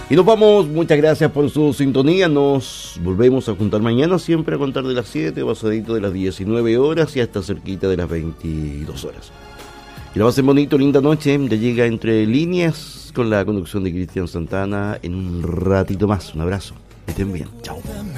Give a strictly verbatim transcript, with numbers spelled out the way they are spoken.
Y nos vamos, muchas gracias por su sintonía. Nos volvemos a juntar mañana, siempre a contar de las siete, pasadito de las diecinueve horas y hasta cerquita de las veintidós horas. Que lo pasen bonito, linda noche. Ya llega Entre Líneas con la conducción de Cristian Santana en un ratito más. Un abrazo, que estén bien, chao.